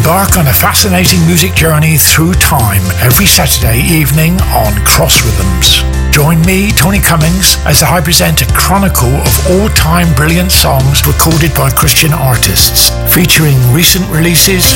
Embark on a fascinating music journey through time every Saturday evening on Cross Rhythms. Join me, Tony Cummings, as I present a chronicle of all-time brilliant songs recorded by Christian artists, featuring recent releases